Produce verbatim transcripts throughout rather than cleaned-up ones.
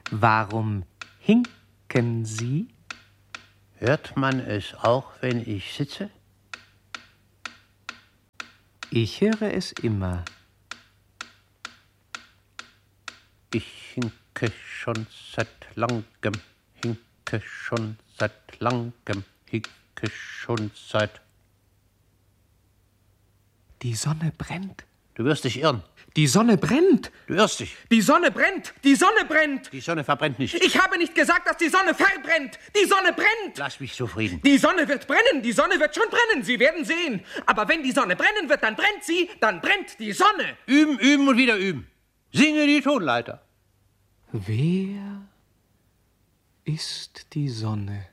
Warum hinken Sie? Hört man es auch, wenn ich sitze? Ich höre es immer. Ich hinke schon seit langem, hinke schon seit langem, hinke schon seit... Die Sonne brennt. Du wirst dich irren. Die Sonne brennt. Du irrst dich. Die Sonne brennt. Die Sonne brennt. Die Sonne verbrennt nicht. Ich habe nicht gesagt, dass die Sonne verbrennt. Die Sonne brennt. Lass mich zufrieden. Die Sonne wird brennen. Die Sonne wird schon brennen. Sie werden sehen. Aber wenn die Sonne brennen wird, dann brennt sie. Dann brennt die Sonne. Üben, üben und wieder üben. Singe die Tonleiter. Wer ist die Sonne?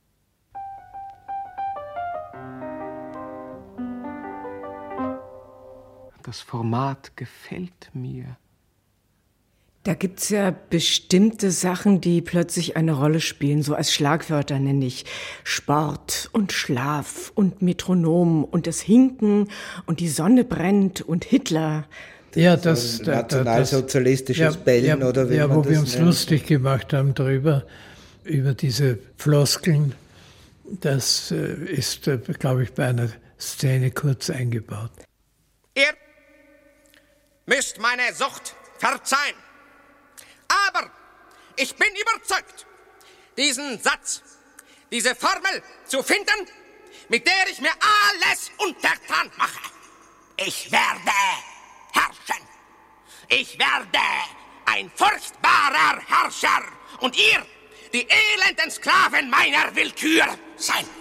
Das Format gefällt mir. Da gibt's ja bestimmte Sachen, die plötzlich eine Rolle spielen, so als Schlagwörter nenne ich Sport und Schlaf und Metronom und das Hinken und die Sonne brennt und Hitler. Ja, das... So nationalsozialistisches ja, Bellen ja, oder wie ja, man wo das wir uns nennt. lustig gemacht haben darüber, über diese Floskeln. Das äh, ist, äh, glaube ich, bei einer Szene kurz eingebaut. Ihr müsst meine Sucht verzeihen. Aber ich bin überzeugt, diesen Satz, diese Formel zu finden, mit der ich mir alles untertan mache. Ich werde herrschen. Ich werde ein furchtbarer Herrscher. Und ihr, die elenden Sklaven meiner Willkür, sein.